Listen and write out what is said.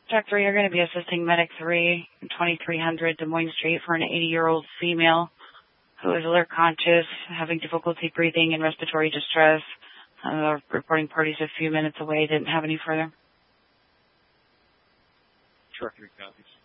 Jack 3, you're going to be assisting Medic 3, 2300 Des Moines Street for an 80-year-old female who is alert conscious, having difficulty breathing and respiratory distress. Reporting parties a few minutes away. Didn't have any further. Truck 3 copies.